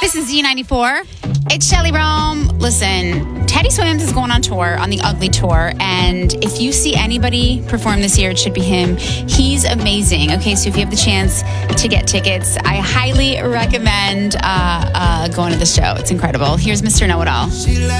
This is Z94. It's Shelly Rome. Listen, Teddy Swims is going on tour, on the Ugly Tour. And if you see anybody perform this year, it should be him. He's amazing. Okay, so if you have the chance to get tickets, I highly recommend going to the show. It's incredible. Here's Mr. Know-It-All.